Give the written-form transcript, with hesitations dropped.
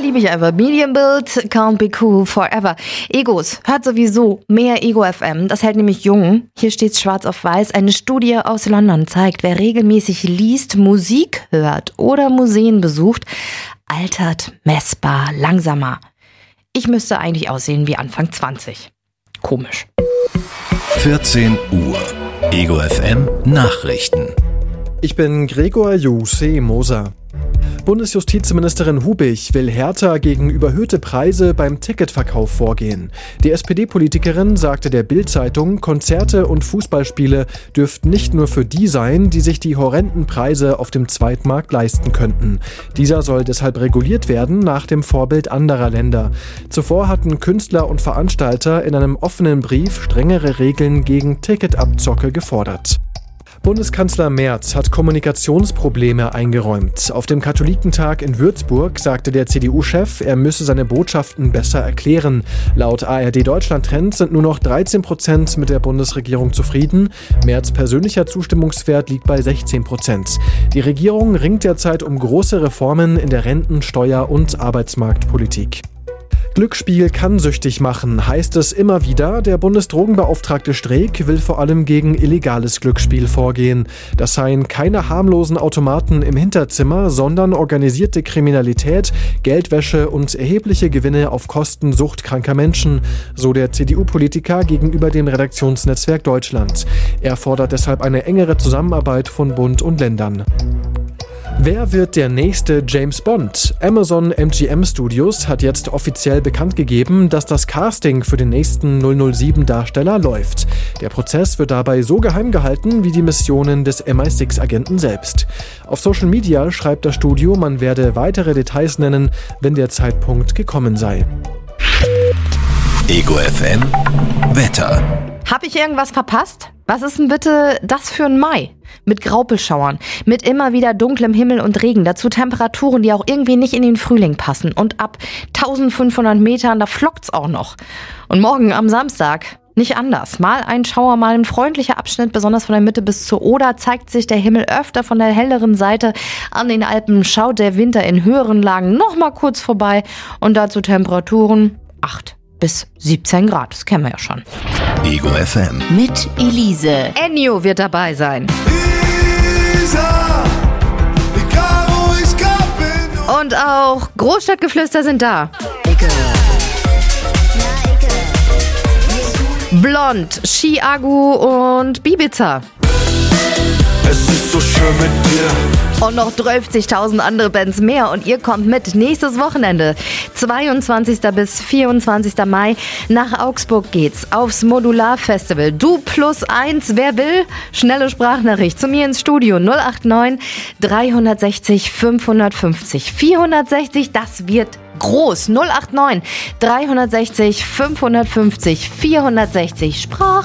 liebe ich einfach. Medienbild, can't be cool forever. Egos, hört sowieso mehr Ego FM. Das hält nämlich jung. Hier steht's schwarz auf weiß. Eine Studie aus London zeigt, wer regelmäßig liest, Musik hört oder Museen besucht, altert messbar langsamer. Ich müsste eigentlich aussehen wie Anfang 20. Komisch. 14 Uhr. Ego FM Nachrichten. Ich bin Gregor Juse Moser. Bundesjustizministerin Hubich will härter gegen überhöhte Preise beim Ticketverkauf vorgehen. Die SPD-Politikerin sagte der Bild-Zeitung, Konzerte und Fußballspiele dürften nicht nur für die sein, die sich die horrenden Preise auf dem Zweitmarkt leisten könnten. Dieser soll deshalb reguliert werden nach dem Vorbild anderer Länder. Zuvor hatten Künstler und Veranstalter in einem offenen Brief strengere Regeln gegen Ticketabzocke gefordert. Bundeskanzler Merz hat Kommunikationsprobleme eingeräumt. Auf dem Katholikentag in Würzburg sagte der CDU-Chef, er müsse seine Botschaften besser erklären. Laut ARD Deutschland Trend sind nur noch 13% mit der Bundesregierung zufrieden. Merz' persönlicher Zustimmungswert liegt bei 16%. Die Regierung ringt derzeit um große Reformen in der Renten-, Steuer- und Arbeitsmarktpolitik. Glücksspiel kann süchtig machen, heißt es immer wieder. Der Bundesdrogenbeauftragte Streeck will vor allem gegen illegales Glücksspiel vorgehen. Das seien keine harmlosen Automaten im Hinterzimmer, sondern organisierte Kriminalität, Geldwäsche und erhebliche Gewinne auf Kosten suchtkranker Menschen, so der CDU-Politiker gegenüber dem Redaktionsnetzwerk Deutschland. Er fordert deshalb eine engere Zusammenarbeit von Bund und Ländern. Wer wird der nächste James Bond? Amazon MGM Studios hat jetzt offiziell bekannt gegeben, dass das Casting für den nächsten 007-Darsteller läuft. Der Prozess wird dabei so geheim gehalten wie die Missionen des MI6-Agenten selbst. Auf Social Media schreibt das Studio, man werde weitere Details nennen, wenn der Zeitpunkt gekommen sei. Ego FM Wetter. Hab ich irgendwas verpasst? Was ist denn bitte das für ein Mai? Mit Graupelschauern, mit immer wieder dunklem Himmel und Regen, dazu Temperaturen, die auch irgendwie nicht in den Frühling passen. Und ab 1500 Metern, da flockt's auch noch. Und morgen am Samstag nicht anders. Mal ein Schauer, mal ein freundlicher Abschnitt, besonders von der Mitte bis zur Oder, zeigt sich der Himmel öfter von der helleren Seite. An den Alpen schaut der Winter in höheren Lagen noch mal kurz vorbei. Und dazu Temperaturen 8 bis 17 Grad, das kennen wir ja schon. Ego FM. Mit Elise. Ennio wird dabei sein. Und auch Großstadtgeflüster sind da. Blond, Chiagu und Bibiza. Es ist so schön mit dir. Und noch 30.000 andere Bands mehr. Und ihr kommt mit nächstes Wochenende, 22. bis 24. Mai. Nach Augsburg geht's aufs Modular-Festival. Du plus 1, wer will? Schnelle Sprachnachricht zu mir ins Studio 089 360 550 460. Das wird groß. 089 360 550 460. Sprachnachricht.